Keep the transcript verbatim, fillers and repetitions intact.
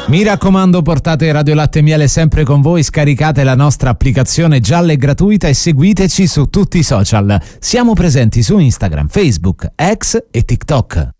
Mi raccomando, portate Radio Latte e Miele sempre con voi, scaricate la nostra applicazione gialla e gratuita e seguiteci su tutti i social. Siamo presenti su Instagram, Facebook, X e TikTok.